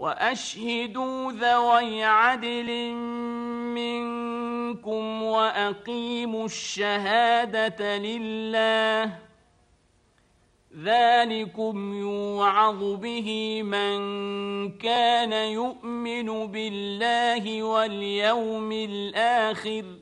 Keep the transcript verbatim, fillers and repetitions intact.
وأشهدوا ذوي عدل منكم وأقيموا الشهادة لله، ذلكم يوعظ به من كان يؤمن بالله واليوم الآخر،